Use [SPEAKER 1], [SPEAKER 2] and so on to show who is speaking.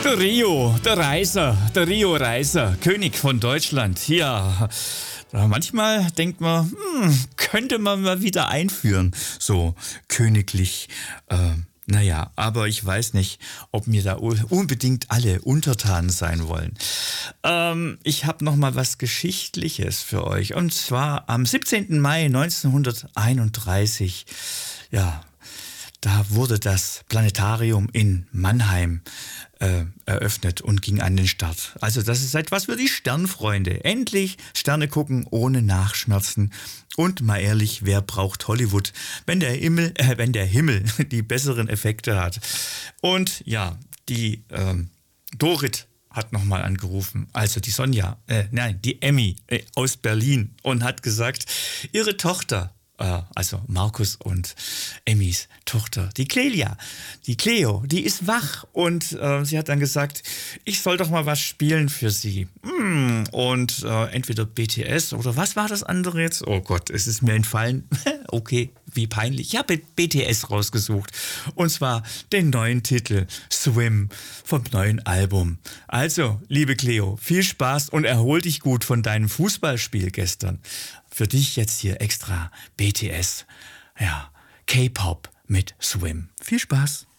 [SPEAKER 1] Der Rio, der Rio Reiser, König von Deutschland. Ja, manchmal denkt man, könnte man mal wieder einführen, so königlich. Naja, aber ich weiß nicht, ob mir da unbedingt alle untertan sein wollen. Ich habe noch mal was Geschichtliches für euch. Und zwar am 17. Mai 1931, ja, da wurde das Planetarium in Mannheim eröffnet und ging an den Start. Also das ist etwas für die Sternfreunde. Endlich Sterne gucken ohne Nachschmerzen. Und mal ehrlich, wer braucht Hollywood, wenn der Himmel die besseren Effekte hat? Und ja, die Dorit hat nochmal angerufen, also die Sonja, die Emmy aus Berlin und hat gesagt, ihre Tochter, also Markus und Emmys Tochter, die Clelia, die Cleo, die ist wach und sie hat dann gesagt, ich soll doch mal was spielen für sie. Und entweder BTS oder was war das andere jetzt? Oh Gott, es ist mir entfallen. Okay, wie peinlich. Ich habe BTS rausgesucht und zwar den neuen Titel Swim vom neuen Album. Also, liebe Cleo, viel Spaß und erhol dich gut von deinem Fußballspiel gestern. Für dich jetzt hier extra BTS, ja, K-Pop mit Swim. Viel Spaß.